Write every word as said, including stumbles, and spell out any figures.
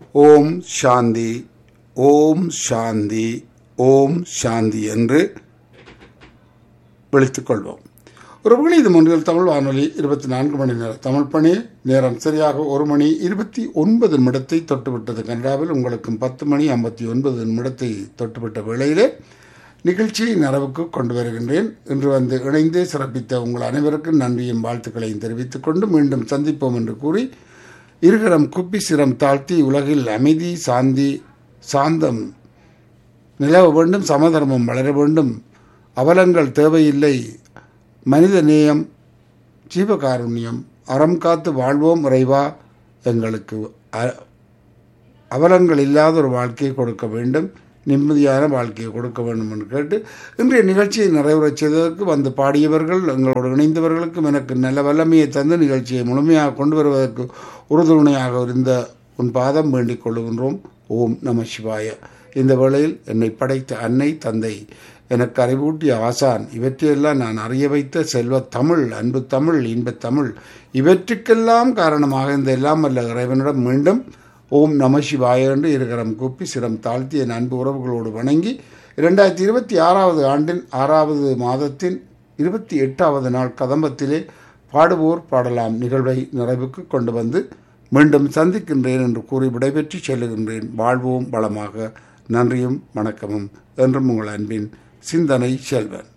ஓம் சாந்தி, ஓம் சாந்தி, ஓம் சாந்தி என்று விழித்துக் கொள்வோம். ஒருவேளை இது முன்னில் தமிழ் வானொலி இருபத்தி நான்கு மணி நேரம் தமிழ் பணி நேரம் சரியாக ஒரு மணி இருபத்தி ஒன்பது நிமிடத்தை தொட்டுவிட்டது. கனடாவில் உங்களுக்கும் பத்து மணி ஐம்பத்தி ஒன்பது நிமிடத்தை தொட்டுவிட்ட வேளையிலே நிகழ்ச்சியை நிறைவுக்கு கொண்டு வருகின்றேன். இன்று வந்து இணைந்தே சிறப்பித்த உங்கள் அனைவருக்கும் நன்றியும் வாழ்த்துக்களையும் தெரிவித்துக் கொண்டு மீண்டும் சந்திப்போம் என்று கூறி இருகரம் குப்பி சிரம் தாழ்த்தி உலகில் அமைதி, சாந்தி, சாந்தம் நிலவ வேண்டும், சமதர்மம் வளர வேண்டும், அவலங்கள் தேவையில்லை, மனித நேயம், ஜீவகாருண்யம், அறம் காத்து வாழ்வோம் இறைவா, எங்களுக்கு அவலங்கள் இல்லாத ஒரு வாழ்க்கையை கொடுக்க வேண்டும், நிம்மதியான வாழ்க்கையை கொடுக்க வேண்டும் என்று கேட்டு இன்றைய நிகழ்ச்சியை நிறைவுறச் செய்ததற்கு வந்து பாடியவர்கள் எங்களோடு இணைந்தவர்களுக்கும் எனக்கு நல்ல வல்லமையை தந்து நிகழ்ச்சியை முழுமையாக கொண்டு வருவதற்கு உறுதுணையாக இருந்த உன் பாதம் வேண்டிக் கொள்ளுகின்றோம். ஓம் நம சிவாய. இந்த வேளையில் என்னை படைத்த அன்னை, தந்தை, எனக்கு அறிவூட்டிய ஆசான், இவற்றையெல்லாம் நான் அறிய வைத்த செல்வ தமிழ், அன்பு தமிழ், இன்பத் தமிழ், இவற்றுக்கெல்லாம் காரணமாக இந்த எல்லாம் வல்ல இறைவனிடம் மீண்டும் ஓம் நம சிவாய என்று இருகரம் கூப்பி சிரம் தாழ்த்திய அன்பு உறவுகளோடு வணங்கி இரண்டாயிரத்தி இருபத்தி ஆறாவது ஆண்டின் ஆறாவது மாதத்தின் இருபத்தி எட்டாவது நாள் கதம்பத்திலே பாடுவோர் பாடலாம் நிகழ்வை நிறைவுக்கு கொண்டு வந்து மீண்டும் சந்திக்கின்றேன் என்று கூறி விடைபெற்று செல்லுகின்றேன். வாழ்வோம் வளமாக. நன்றியும் வணக்கமும் என்றும் உங்கள் அன்பின் சிந்தனை செல்வன்.